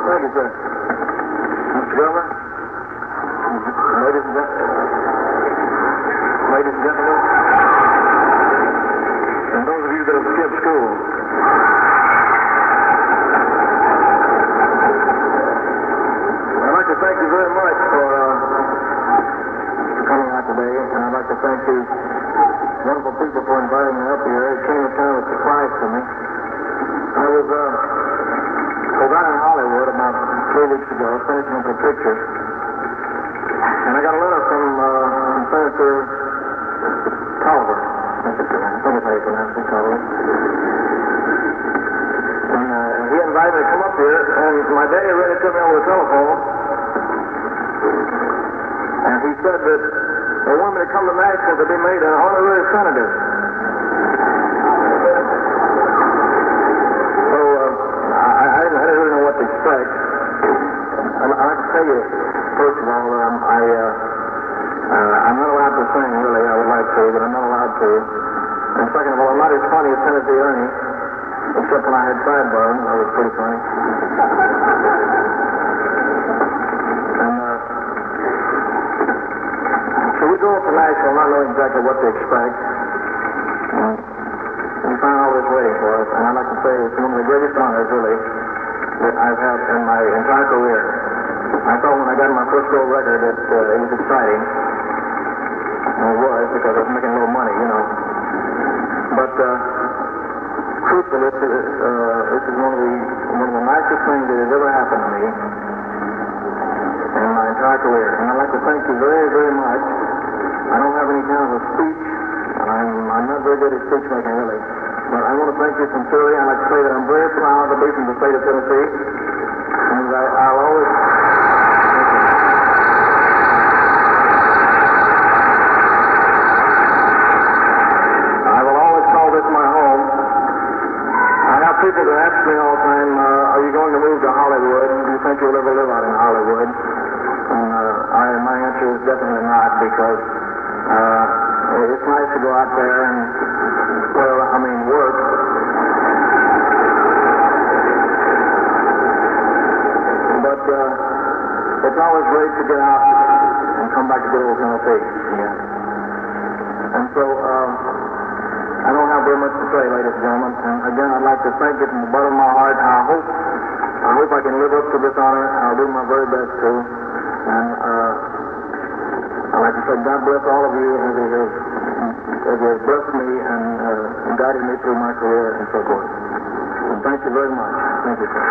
Thank you, sir. Mr. Governor, ladies and gentlemen, and those of you that have skipped school, I'd like to thank you very much for coming out today, and I'd like to thank these wonderful people for inviting me up here. It came as kind of a surprise to me. I was out in Hollywood about 3 weeks ago, finishing up a picture, and I got a letter from Senator Culver. I think it's how you pronounce it, Culver. And he invited me to come up here, and my daddy really took me over the telephone, and he said that they wanted me to come to Nashville to be made an honorary senator. So I didn't really know what to expect. I'd like to tell you, first of all, I'm not allowed to sing, really. I would like to, but I'm not allowed to. And second of all, I'm not as funny as Tennessee Ernie, except when I had sideburns. That was pretty funny. So we go up to Nashville not knowing exactly what to expect. We found all this waiting for us, and I'd like to say it's one of the greatest honors, really, that I've had in my entire career. I thought when I got my first gold record that it was exciting. And it was, because I was making a little money, you know. But truthfully, this is one of the nicest things that has ever happened to me in my entire career. And I'd like to thank you very, very much. I don't have any kind of a speech, and I'm not very good at speech making, really. But I want to thank you sincerely. I'd like to say that I'm very proud to be from the state of Tennessee, and I'll always... I will always call this my home. I have people that ask me all the time, are you going to move to Hollywood? Do you think you'll ever live out in Hollywood? And my answer is definitely not, because it's nice to go out there and, work. But it's always great to get out and come back to good old Tennessee. Yeah. And so I don't have very much to say, ladies and gentlemen. And again, I'd like to thank you from the bottom of my heart. I hope I can live up to this honor. I'll do my very best to. And I'd like to say God bless all of you as He has blessed me and guided me through my career and so forth. And thank you very much. Thank you, sir.